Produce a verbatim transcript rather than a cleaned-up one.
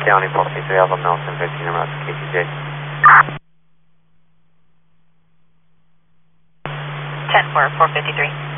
County four fifty-three, Alpha Nelson fifteen, I'm out to K T J. ten four, four fifty-three.